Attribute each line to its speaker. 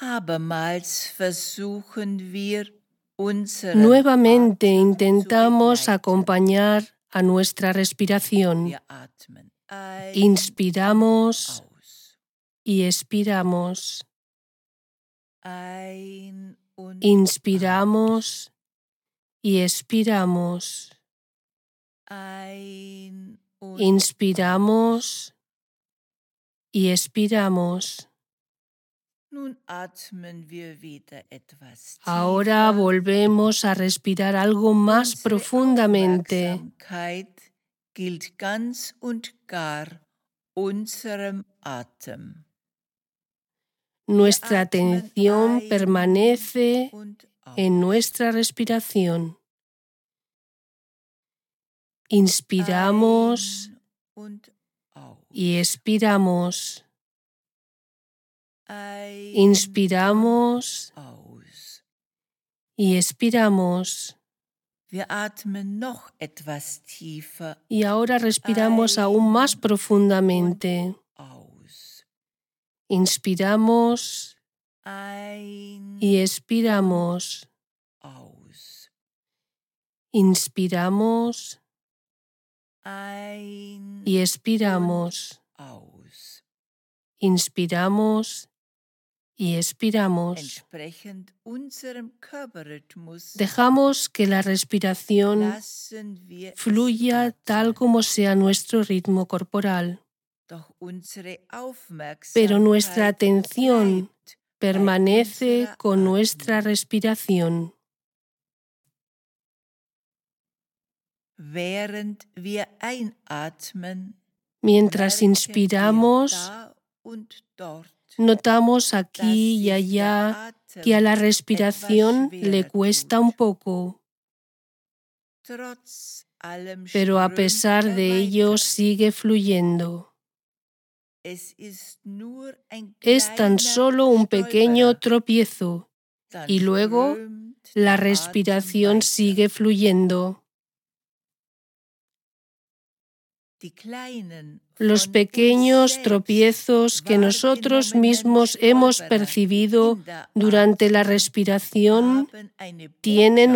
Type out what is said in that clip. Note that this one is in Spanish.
Speaker 1: Abermals versuchen wir,
Speaker 2: Nuevamente intentamos acompañar a nuestra respiración.
Speaker 1: Wir atmen ein
Speaker 2: Inspiramos
Speaker 1: aus.
Speaker 2: y expiramos.
Speaker 1: Ein und
Speaker 2: Inspiramos y expiramos.
Speaker 1: ein und
Speaker 2: Inspiramos y expiramos.
Speaker 1: Nun atmen wir wieder etwas
Speaker 2: Ahora
Speaker 1: tiefer.
Speaker 2: volvemos a respirar algo más
Speaker 1: Unsere
Speaker 2: profundamente.
Speaker 1: Aufmerksamkeit gilt ganz und gar unserem Atem.
Speaker 2: Nuestra
Speaker 1: Wir atmen
Speaker 2: atención
Speaker 1: ein
Speaker 2: permanece
Speaker 1: und aus.
Speaker 2: en nuestra respiración. Inspiramos
Speaker 1: Ein und aus.
Speaker 2: y expiramos.
Speaker 1: Ein
Speaker 2: Inspiramos
Speaker 1: und aus.
Speaker 2: y expiramos.
Speaker 1: Wir atmen noch etwas tiefer
Speaker 2: Y ahora respiramos aún más profundamente.
Speaker 1: aus.
Speaker 2: Inspiramos
Speaker 1: Ein
Speaker 2: y expiramos.
Speaker 1: aus.
Speaker 2: Inspiramos
Speaker 1: Ein
Speaker 2: y expiramos.
Speaker 1: aus.
Speaker 2: Inspiramos y expiramos.
Speaker 1: Entsprechend unserem Körperrhythmus
Speaker 2: Dejamos que la respiración
Speaker 1: lassen wir es
Speaker 2: fluya tal
Speaker 1: atmen.
Speaker 2: como sea nuestro ritmo corporal.
Speaker 1: Doch unsere Aufmerksamkeit
Speaker 2: Pero nuestra atención
Speaker 1: bleibt
Speaker 2: permanece
Speaker 1: unserer
Speaker 2: con nuestra
Speaker 1: Atmung.
Speaker 2: respiración.
Speaker 1: Während wir einatmen,
Speaker 2: Mientras
Speaker 1: merken
Speaker 2: inspiramos,
Speaker 1: wir da und dort,
Speaker 2: notamos
Speaker 1: dass
Speaker 2: aquí y
Speaker 1: sich
Speaker 2: allá
Speaker 1: der Atem
Speaker 2: que a la
Speaker 1: etwas
Speaker 2: respiración
Speaker 1: schwerer
Speaker 2: le cuesta un
Speaker 1: tut.
Speaker 2: poco,
Speaker 1: Trotz allem
Speaker 2: pero a
Speaker 1: strömt
Speaker 2: pesar de ello
Speaker 1: weiter.
Speaker 2: sigue fluyendo.
Speaker 1: Es ist nur ein
Speaker 2: Es tan
Speaker 1: kleiner
Speaker 2: solo un pequeño
Speaker 1: Stolperer,
Speaker 2: tropiezo
Speaker 1: dann
Speaker 2: y luego
Speaker 1: strömt
Speaker 2: la
Speaker 1: der Atem
Speaker 2: respiración
Speaker 1: weiter.
Speaker 2: sigue fluyendo.
Speaker 1: Die kleinen,
Speaker 2: Los
Speaker 1: von
Speaker 2: pequeños
Speaker 1: uns selbst
Speaker 2: tropiezos que nosotros
Speaker 1: wahrgenommenen
Speaker 2: mismos hemos
Speaker 1: Stolperer
Speaker 2: percibido
Speaker 1: in der
Speaker 2: durante la
Speaker 1: Atmung
Speaker 2: respiración
Speaker 1: haben eine
Speaker 2: tienen